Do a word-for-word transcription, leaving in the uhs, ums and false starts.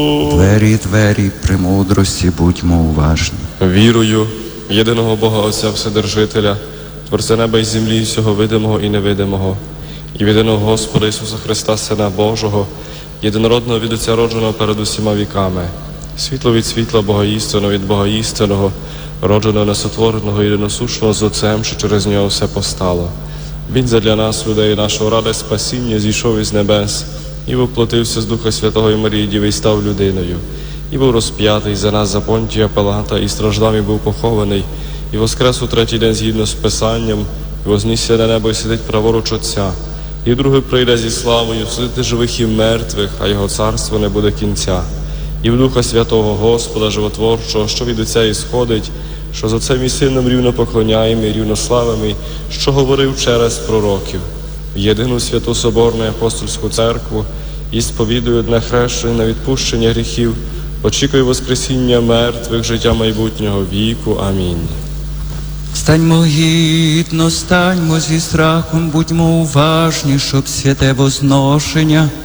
Двері, двері, премудрості, будьмо уважні. Вірую в єдиного Бога Отця Вседержителя, Творця неба і землі, і всього видимого і невидимого, і в єдиного Господа Ісуса Христа, Сина Божого, єдинородного від Отця родженого перед усіма віками, світло від світла, Бога істинного від Бога істинного, родженого, несотвореного, єдиносушного з Отцем, що через нього все постало. Він задля нас, людей нашого, ради спасіння, зійшов із небес, і воплотився з Духа Святого і Марії Діви, і став людиною. І був розп'ятий за нас, за Понтія Пилата, і страждав, і був похований, і воскрес у третій день згідно з Писанням, і вознісся на небо, і сидить праворуч Отця. І другий прийде зі славою, судити живих і мертвих, а його царство не буде кінця. І в Духа Святого Господа Животворчого, що від Отця ісходить, що з Отцем і Сином рівно поклоняємо і рівно славимо, що говорив через пророків. В єдину святу Соборну Апостольську Церкву і сповідую одне хрещення на відпущення гріхів, очікую воскресіння мертвих, життя майбутнього віку. Амінь. Станьмо гідно, станьмо зі страхом, будьмо уважні, щоб святе возношення